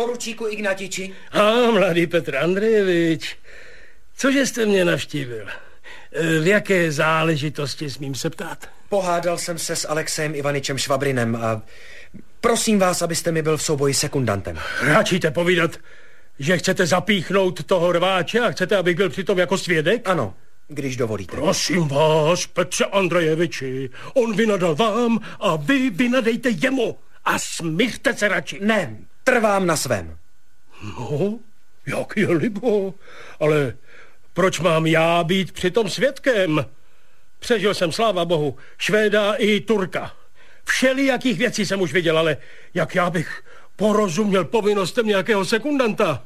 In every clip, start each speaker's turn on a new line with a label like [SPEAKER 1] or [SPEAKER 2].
[SPEAKER 1] Poručíku Ignatiči.
[SPEAKER 2] Mladý Petr Andrejevič, cože jste mě navštívil? V jaké záležitosti smím se ptát?
[SPEAKER 1] Pohádal jsem se s Alexejem Ivaničem Švabrinem a prosím vás, abyste mi byl v souboji sekundantem.
[SPEAKER 2] Ráčíte povídat, že chcete zapíchnout toho rváče a chcete, abych byl přitom jako svědek?
[SPEAKER 1] Ano, když dovolíte.
[SPEAKER 2] Prosím vás, Petře Andrejeviči, on vynadal vám a vy vynadejte jemu a smířte se radši.
[SPEAKER 1] Ne, trvám na svém.
[SPEAKER 2] No, jak je libo, ale proč mám já být přitom svědkem? Přežil jsem, sláva bohu, Švéda i Turka. Všelijakých věcí jsem už viděl, ale jak já bych porozuměl povinnostem nějakého sekundanta?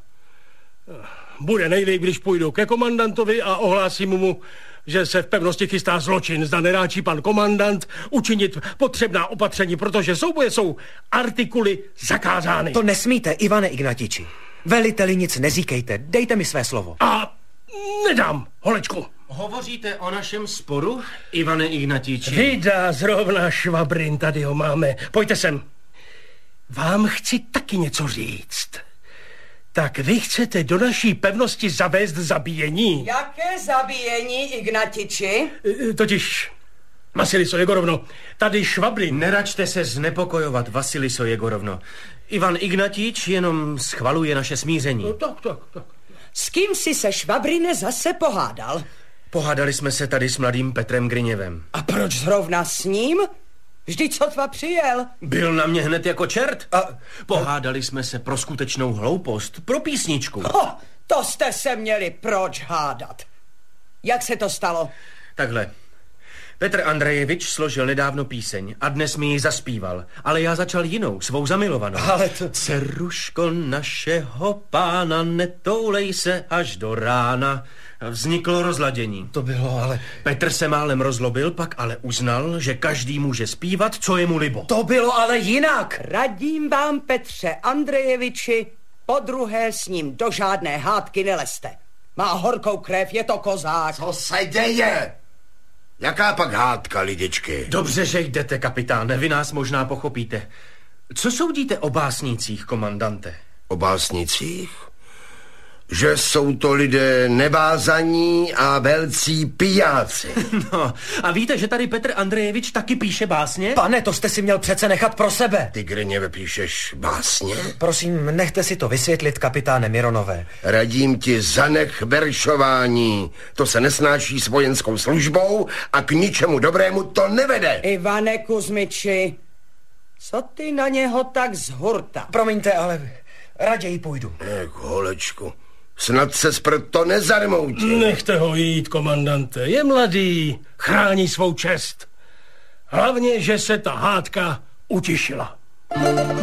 [SPEAKER 2] Bude nejlíp, když půjdu ke komandantovi a ohlásím mu, že se v pevnosti chystá zločin. Zda neráčí pan komandant učinit potřebná opatření, protože souboje jsou artikuly zakázány.
[SPEAKER 1] To nesmíte, Ivane Ignatiči. Veliteli nic neříkejte, dejte mi své slovo.
[SPEAKER 2] A nedám, holečku.
[SPEAKER 3] Hovoříte o našem sporu, Ivane Ignatiči?
[SPEAKER 2] Vydá zrovna Švabrin, tady ho máme. Pojďte sem. Vám chci taky něco říct. Tak vy chcete do naší pevnosti zavést zabíjení?
[SPEAKER 4] Jaké zabíjení, Ignatiči?
[SPEAKER 2] Totiž, Vasiliso Jegorovno, tady Švabrin.
[SPEAKER 3] Neračte se znepokojovat, Vasiliso Jegorovno. Ivan Ignatič jenom schvaluje naše smíření.
[SPEAKER 2] No, tak.
[SPEAKER 4] S kým si se, Švabrine, zase pohádal?
[SPEAKER 3] Pohádali jsme se tady s mladým Petrem Gryněvem.
[SPEAKER 4] A proč zrovna s ním? Vždyť sotva přijel.
[SPEAKER 3] Byl na mě hned jako čert. A pohádali jsme se pro skutečnou hloupost, pro písničku.
[SPEAKER 4] To jste se měli proč hádat. Jak se to stalo?
[SPEAKER 3] Takhle. Petr Andrejevič složil nedávno píseň a dnes mi ji zaspíval, ale já začal jinou, svou zamilovanou.
[SPEAKER 1] Ale to...
[SPEAKER 3] Dceruško našeho pána, netoulej se až do rána. Vzniklo rozladění.
[SPEAKER 1] To bylo ale...
[SPEAKER 3] Petr se málem rozlobil, pak ale uznal, že každý může zpívat, co je mu libo.
[SPEAKER 1] To bylo ale jinak.
[SPEAKER 4] Radím vám, Petře Andrejeviči, podruhé s ním do žádné hádky nelezte. Má horkou krev, je to kozák.
[SPEAKER 5] Co se děje? Jaká pak hádka, lidičky?
[SPEAKER 3] Dobře, že jdete, kapitáne, vy nás možná pochopíte. Co soudíte o básnících, komandante?
[SPEAKER 5] O básnicích? Že jsou to lidé nevázaní a velcí pijáci.
[SPEAKER 3] No, a víte, že tady Petr Andrejevič taky píše básně?
[SPEAKER 1] Pane, to jste si měl přece nechat pro sebe.
[SPEAKER 5] Ty, Gryněve, píšeš básně?
[SPEAKER 1] Prosím, nechte si to vysvětlit, kapitáne Mironové.
[SPEAKER 5] Radím ti, zanech veršování. To se nesnáší s vojenskou službou a k ničemu dobrému to nevede.
[SPEAKER 4] Ivane Kuzmiči, co ty na něho tak zhurta?
[SPEAKER 1] Promiňte, ale raději půjdu.
[SPEAKER 5] Holečku, snad se proto nezarmoutí.
[SPEAKER 2] Nechte ho jít, komandante. Je mladý, chrání svou čest. Hlavně, že se ta hádka utišila.